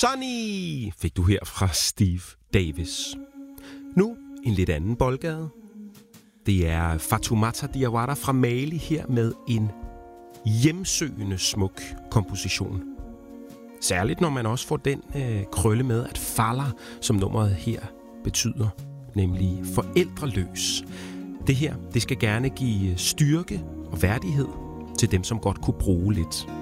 Sunny fik du her fra Steve Davis. Nu en lidt anden boldgade. Det er Fatoumata Diawara fra Mali her med en hjemsøgende smuk komposition. Særligt når man også får den krølle med, at Fala, som nummeret her betyder, nemlig forældreløs. Det her, det skal gerne give styrke og værdighed til dem, som godt kunne bruge lidt